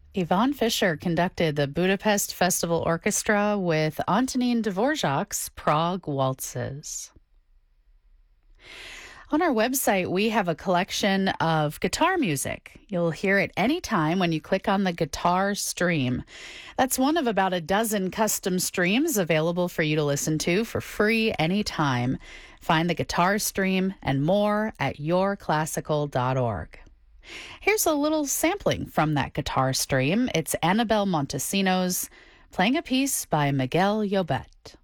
Yvonne Fisher conducted the Budapest Festival Orchestra with Antonin Dvorak's Prague Waltzes. On our website, we have a collection of guitar music. You'll hear it anytime when you click on the guitar stream. That's one of about a dozen custom streams available for you to listen to for free anytime. Find the guitar stream and more at yourclassical.org. Here's a little sampling from that guitar stream. It's Annabelle Montesinos playing a piece by Miguel Llobet.